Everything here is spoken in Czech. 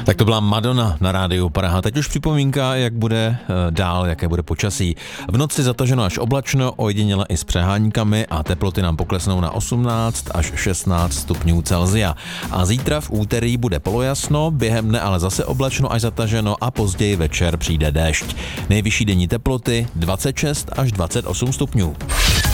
Tak to byla Madonna na rádiu Praha. Teď už připomínka, jak bude dál, jaké bude počasí. V noci zataženo až oblačno, ojediněle i s přeháníkami a teploty nám poklesnou na 18 až 16 stupňů Celsia. A zítra v úterý bude polojasno, během dne ale zase oblačno až zataženo a později večer přijde déšť. Nejvyšší denní teploty 26 až 28 stupňů.